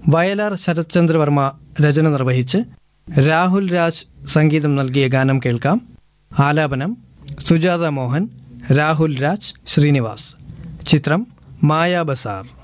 വയലാർ ശരത്ചന്ദ്ര വർമ്മ രചന നിർവഹിച്ച് രാഹുൽ രാജ് സംഗീതം നൽകിയ ഗാനം കേൾക്കാം. ആലാപനം സുജാത മോഹൻ, രാഹുൽ രാജ്, ശ്രീനിവാസ്. ചിത്രം മായാ ബസാർ.